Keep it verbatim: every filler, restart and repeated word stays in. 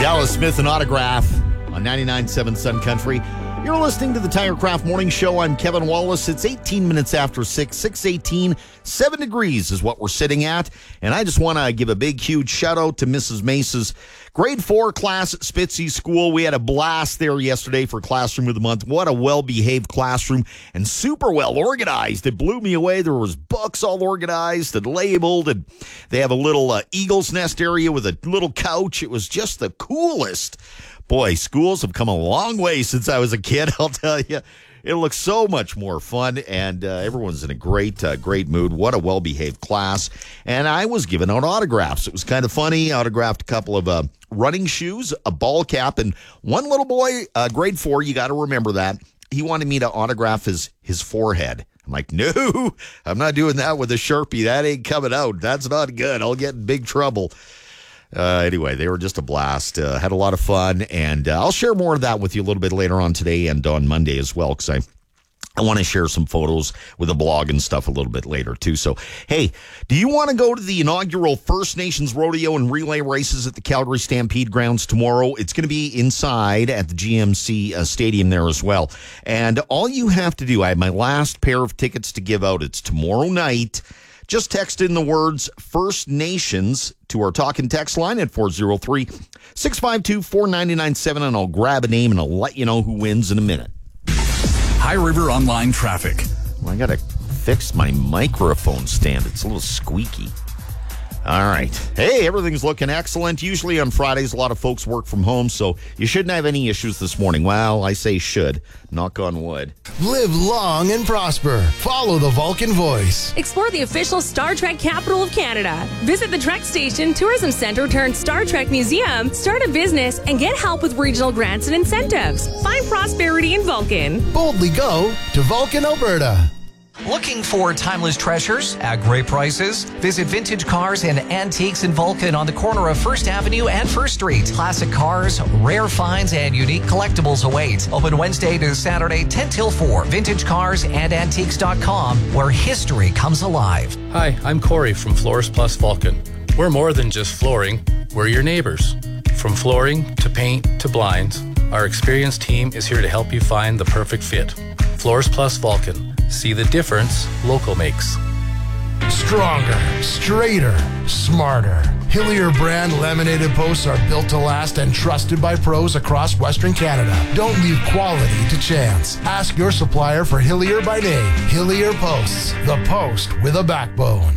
Dallas Smith, an autograph on ninety-nine point seven Sun Country. You're listening to the TireCraft Morning Show. I'm Kevin Wallace. It's eighteen minutes after six, six eighteen, seven degrees is what we're sitting at. And I just want to give a big, huge shout out to Missus Mace's grade four class at Spitzy School. We had a blast there yesterday for Classroom of the Month. What a well-behaved classroom and super well organized. It blew me away. There was books all organized and labeled, and they have a little uh, eagle's nest area with a little couch. It was just the coolest. Boy, schools have come a long way since I was a kid, I'll tell you. It looks so much more fun, and uh, everyone's in a great, uh, great mood. What a well-behaved class. And I was giving out autographs. It was kind of funny. I autographed a couple of uh, running shoes, a ball cap, and one little boy, uh, grade four, you got to remember that, he wanted me to autograph his, his forehead. I'm like, no, I'm not doing that with a Sharpie. That ain't coming out. That's not good. I'll get in big trouble. Uh, anyway, they were just a blast. Uh, had a lot of fun, and uh, I'll share more of that with you a little bit later on today and on Monday as well, because I, I want to share some photos with a blog and stuff a little bit later, too. So, hey, do you want to go to the inaugural First Nations Rodeo and Relay races at the Calgary Stampede grounds tomorrow? It's going to be inside at the G M C uh, Stadium there as well. And all you have to do, I have my last pair of tickets to give out. It's tomorrow night. Just text in the words First Nations to our talk and text line at four oh three, six five two, four nine nine seven, and I'll grab a name and I'll let you know who wins in a minute. High River Online Traffic. Well, I got to fix my microphone stand. It's a little squeaky. All right. Hey, everything's looking excellent. Usually on Fridays, a lot of folks work from home, so you shouldn't have any issues this morning. Well, I say should. Knock on wood. Live long and prosper. Follow the Vulcan voice. Explore the official Star Trek capital of Canada. Visit the Trek Station Tourism Center turned Star Trek Museum, start a business, and get help with regional grants and incentives. Find prosperity in Vulcan. Boldly go to Vulcan, Alberta. Looking for timeless treasures at great prices? Visit Vintage Cars and Antiques in Vulcan on the corner of First Avenue and First Street. Classic cars, rare finds, and unique collectibles await. Open Wednesday to Saturday, ten till four. vintage cars and antiques dot com, where history comes alive. Hi, I'm Corey from Floors Plus Vulcan. We're more than just flooring, we're your neighbors. From flooring to paint to blinds, our experienced team is here to help you find the perfect fit. Floors Plus Vulcan. See the difference local makes. Stronger, straighter, smarter. Hillier brand laminated posts are built to last and trusted by pros across Western Canada. Don't leave quality to chance. Ask your supplier for Hillier by name. Hillier Posts, the post with a backbone.